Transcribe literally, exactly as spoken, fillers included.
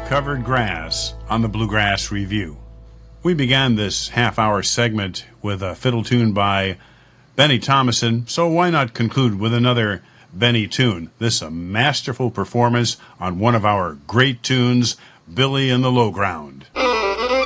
Covered Grass on the Bluegrass Review. We began this half-hour segment with a fiddle tune by Benny Thomasson, so why not conclude with another Benny tune? This is a masterful performance on one of our great tunes, Billy in the Low Ground.